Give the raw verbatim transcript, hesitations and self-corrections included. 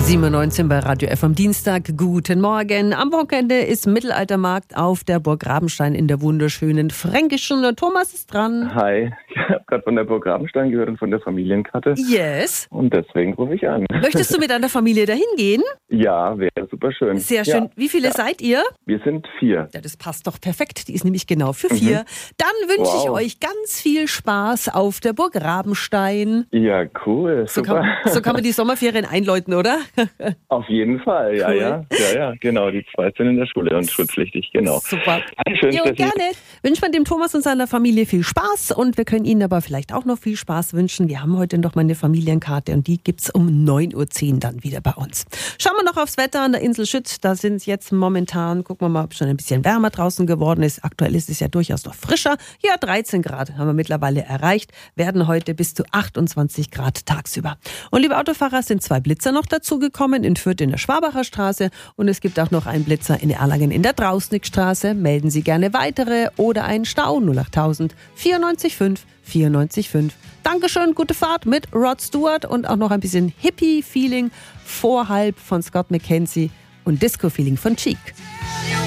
sieben Uhr neunzehn bei Radio F am Dienstag. Guten Morgen. Am Wochenende ist Mittelaltermarkt auf der Burg Rabenstein in der wunderschönen Fränkischen. Thomas ist dran. Hi, ich habe gerade von der Burg Rabenstein gehört und von der Familienkarte. Yes. Und deswegen rufe ich an. Möchtest du mit deiner Familie dahin gehen? Ja, wäre super schön. Sehr schön. Ja. Wie viele ja. seid ihr? Wir sind vier. Ja, das passt doch perfekt. Die ist nämlich genau für vier. Mhm. Dann wünsche Wow. ich euch ganz viel Spaß auf der Burg Rabenstein. Ja, cool. So super. kann, so kann man die Sommerferien einläuten, oder? Auf jeden Fall, ja, Cool. ja. Ja, ja, genau. Die zwei sind in der Schule und schulpflichtig, genau. Super. Dankeschön, Jo, Steffi. gerne. Wünscht man dem Thomas und seiner Familie viel Spaß und wir können Ihnen aber vielleicht auch noch viel Spaß wünschen. Wir haben heute noch mal eine Familienkarte und die gibt's um neun Uhr zehn dann wieder bei uns. Schauen wir noch aufs Wetter an der Insel Schütt. Da sind es jetzt momentan, gucken wir mal, ob es schon ein bisschen wärmer draußen geworden ist. Aktuell ist es ja durchaus noch frischer. Ja, dreizehn Grad haben wir mittlerweile erreicht, werden heute bis zu achtundzwanzig Grad tagsüber. Und liebe Autofahrer, sind zwei Blitzer noch dazugekommen, in Fürth in der Schwabacher Straße und es gibt auch noch einen Blitzer in Erlangen in der Drausnickstraße. Melden Sie gerne weitere oder einen Stau null achttausend vierundneunzig fünf vierundneunzig fünf. Dankeschön, gute Fahrt mit Rod Stewart und auch noch ein bisschen Hippie-Feeling vor halb von Scott McKenzie und Disco-Feeling von Cheek.